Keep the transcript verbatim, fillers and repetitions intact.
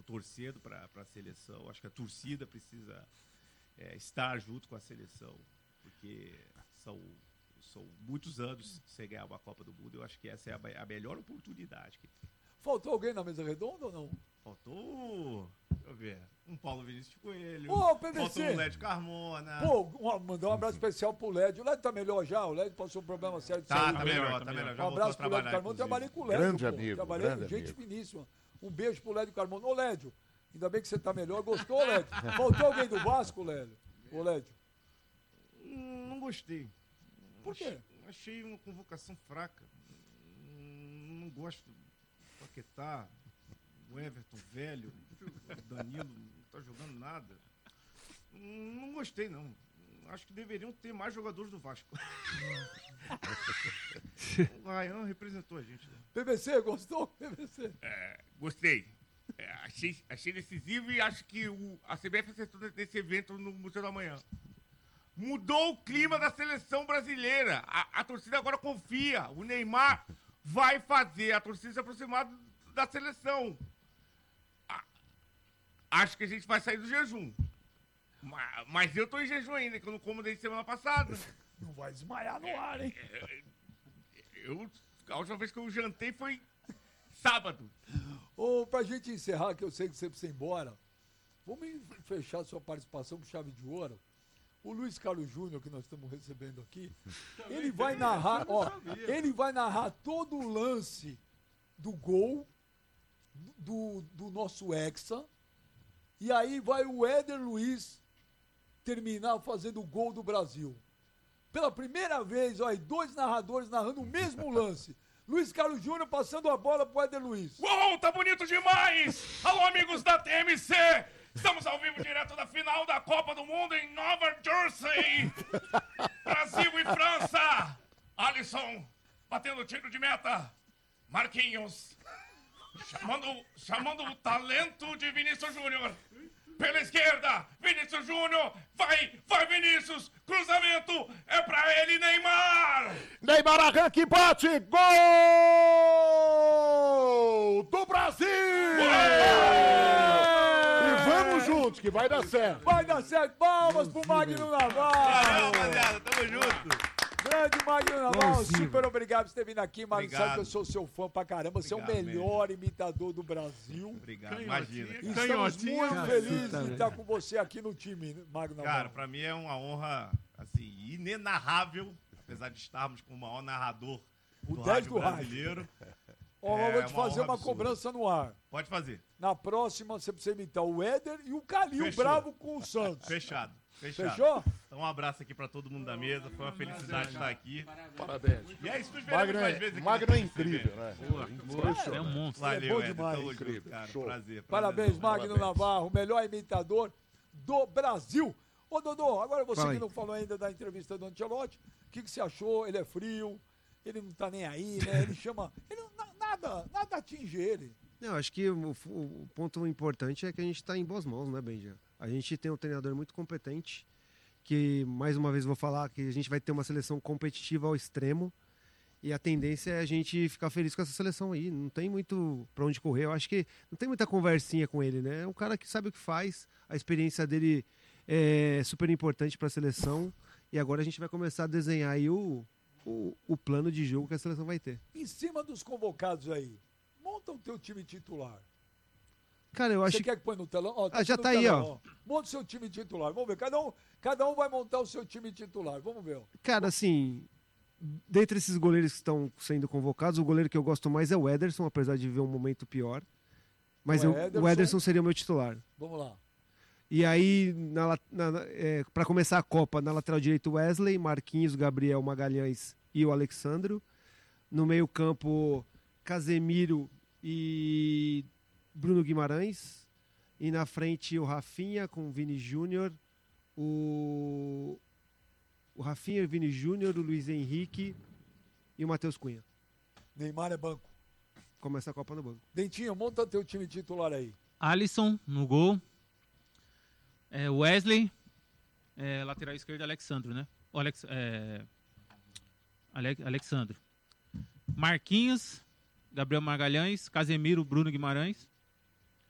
torcendo para a seleção. Acho que a torcida precisa é, estar junto com a seleção, porque são, são muitos anos sem ganhar uma Copa do Mundo. Eu acho que essa é a, a melhor oportunidade que tem. Faltou alguém na mesa redonda ou não? Faltou, deixa eu ver, um Paulo Vinícius Coelho. Ô, P V C. Faltou um Lédio Carmona. Pô, um, mandar um abraço especial pro Lédio. O Lédio tá melhor já? O Lédio passou um problema sério de Tá, saúde. tá melhor, tá melhor. Já Um abraço voltou pro a Lédio trabalhar, Carmona. Trabalhei com o Lédio. Grande pô. amigo, Trabalhei grande com gente amigo. finíssima. Um beijo pro Lédio Carmona. Ô, Lédio, ainda bem que você tá melhor. Gostou, Lédio? Faltou alguém do Vasco, Lédio? Ô, Lédio? Hum, não gostei. Por quê? Achei uma convocação fraca. Hum, Não gosto do Paquetá, o Everton velho, o Danilo não tá jogando nada. Hum, Não gostei, não. Acho que deveriam ter mais jogadores do Vasco. O Ryan representou a gente. Né? P V C, gostou? P V C? É, gostei. É, achei, achei decisivo e acho que o, a C B F acertou nesse evento no Museu da Manhã. Mudou o clima da seleção brasileira. A, a torcida agora confia. O Neymar vai fazer a torcida se aproximar da seleção. A, acho que a gente vai sair do jejum. Mas, mas eu tô em jejum ainda, que eu não como desde semana passada. Não vai desmaiar no ar, hein? Eu, a última vez que eu jantei foi sábado. Ô, pra gente encerrar, que eu sei que você precisa ir embora, vamos fechar sua participação com chave de ouro. O Luiz Carlos Júnior, que nós estamos recebendo aqui, ele vai narrar, ó, ele vai narrar todo o lance do gol do, do nosso Hexa, e aí vai o Éder Luiz terminar fazendo o gol do Brasil. Pela primeira vez, ó, aí dois narradores narrando o mesmo lance. Luiz Carlos Júnior passando a bola pro Éder Luiz. Uou, tá bonito demais! Alô, amigos da T M C! Estamos ao vivo direto da final da Copa do Mundo em Nova Jersey! Brasil e França! Alisson batendo tiro de meta. Marquinhos chamando, chamando o talento de Vinícius Júnior. Pela esquerda, Vinícius Júnior, vai, vai Vinícius, cruzamento, é pra ele, Neymar! Neymar arranca e bate, gol do Brasil! E vamos juntos, que vai dar certo. Vai dar certo, palmas pro Magno Navarro! Valeu, rapaziada, tamo junto! Grande Magno Navarro, super obrigado por ter vindo aqui, Magno. Obrigado. Sabe que eu sou seu fã pra caramba, você é o Obrigado melhor imitador do Brasil. Obrigado, imagina. E Cara. estamos muito felizes de estar com você aqui no time, Magno Navarro. Cara, pra mim é uma honra, assim, inenarrável, apesar de estarmos com o maior narrador O do dez rádio do rádio. brasileiro. Ó, eu É vou te uma fazer honra uma absurda. cobrança no ar. Pode fazer. Na próxima, você precisa imitar o Éder e o Calil Fechou. Bravo com o Santos. Fechado. Fechado. Fechou? Então um abraço aqui pra todo mundo da mesa, foi uma felicidade estar aqui. Parabéns. E é isso, nos veremos Magno mais é, vezes aqui. Magno é no T V. incrível, né? É um monstro. Ele é Valeu, bom Éder, demais. tamo Incrível. junto, cara. Show. Prazer. Parabéns, prazer. Magno Navarro, melhor imitador do Brasil. Ô, Dodô, agora você Fala que aí. não falou ainda da entrevista do Ancelotti, o que, que você achou? Ele é frio, ele não tá nem aí, né? Ele chama... Ele, não- na- nada, nada atinge ele. Não, acho que o, o ponto importante é que a gente está em boas mãos, né, Benja? A gente tem um treinador muito competente, que, mais uma vez, vou falar que a gente vai ter uma seleção competitiva ao extremo, e a tendência é a gente ficar feliz com essa seleção aí. Não tem muito para onde correr. Eu acho que não tem muita conversinha com ele, né? É um cara que sabe o que faz, a experiência dele é super importante para a seleção, e agora a gente vai começar a desenhar aí o, o, o plano de jogo que a seleção vai ter. Em cima dos convocados aí, monta o teu time titular. Cara, eu acho Você que... quer que põe no telão? Ó, Ah, já aqui no tá aí, telão, ó. Monta o seu time titular. Vamos ver. Cada um, cada um vai montar o seu time titular. Vamos ver. ó. Cara, assim, dentre esses goleiros que estão sendo convocados, o goleiro que eu gosto mais é o Ederson, apesar de ver um momento pior. Mas O eu- Ederson- o Ederson seria o meu titular. Vamos lá. E aí, na, na, na- é, para começar a Copa, na lateral direito, Wesley, Marquinhos, Gabriel, Magalhães e o Alexandro. No meio campo, Casemiro e Bruno Guimarães. E na frente, o Rafinha com o Vini Júnior, o, o Rafinha, o Vini Júnior, o Luiz Henrique e o Matheus Cunha. Neymar é banco. Começa a Copa no banco. Dentinho, monta teu time titular aí. Alisson no gol. É, Wesley. É, lateral esquerdo, Alexandro, né? O Alex, é, Ale, Alexandro. Marquinhos. Gabriel Magalhães. Casemiro, Bruno Guimarães.